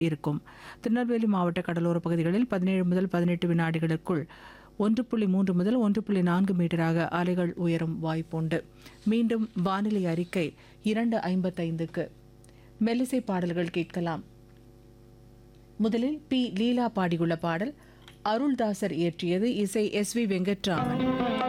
இருக்கும். திருநெல்வேலி மாவட்ட கடலோர பகுதிகளில் 17 முதல் 18 வினாடிகளுக்குள் 1.3 முதல் 1.4 மீட்டராக அலைகள் உயரும் வாய்ப்புண்டு. மீண்டும் வானிலை அறிக்கை 2:55க்கு. மெல்லிசை பாடல்கள் கேட்கலாம். முதலில் பி. லீலா பாடியுள்ள பாடல் அருள்தாசர் இயற்றியது. இசை எஸ். வி. வெங்கட்ராமன்.